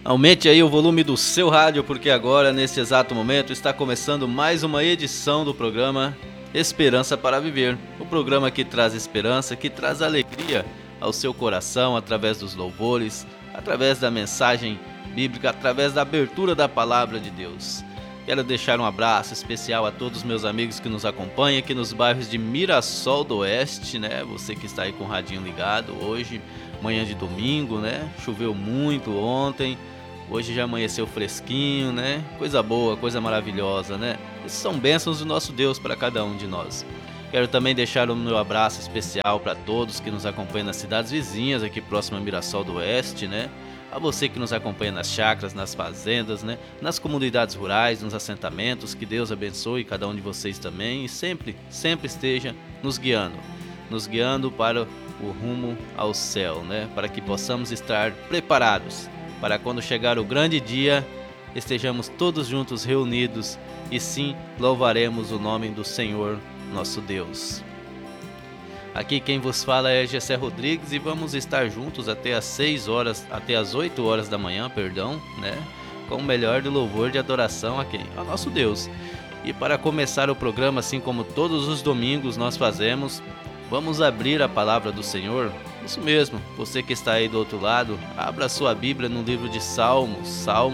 Aumente aí o volume do seu rádio, porque agora, nesse exato momento, está começando mais uma edição do programa Esperança para Viver. O programa que traz esperança, que traz alegria ao seu coração através dos louvores, através da mensagem bíblica, através da abertura da palavra de Deus. Quero deixar um abraço especial a todos os meus amigos que nos acompanham aqui nos bairros de Mirassol do Oeste, né? Você que está aí com o radinho ligado hoje, manhã de domingo, né? Choveu muito ontem. Hoje já amanheceu fresquinho, né? Coisa boa, coisa maravilhosa, né? Essas são bênçãos do nosso Deus para cada um de nós. Quero também deixar o meu abraço especial para todos que nos acompanham nas cidades vizinhas, aqui próximo a Mirassol do Oeste, né? A você que nos acompanha nas chácaras, nas fazendas, né? Nas comunidades rurais, nos assentamentos. Que Deus abençoe cada um de vocês também e sempre esteja nos guiando para o rumo ao céu, né? Para que possamos estar preparados para quando chegar o grande dia, estejamos todos juntos reunidos e sim louvaremos o nome do Senhor, nosso Deus. Aqui quem vos fala é Gessé Rodrigues e vamos estar juntos até as 8 horas da manhã, né? Com o melhor do louvor de adoração a quem? Ao nosso Deus. E para começar o programa, assim como todos os domingos nós fazemos, vamos abrir a palavra do Senhor. Isso mesmo, você que está aí do outro lado, abra sua Bíblia no livro de Salmos,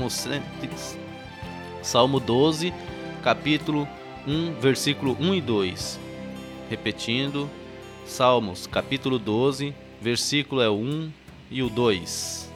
Salmo 12, capítulo 1, versículo 1 e 2. Repetindo, Salmos, capítulo 12, versículo 1 e o 2.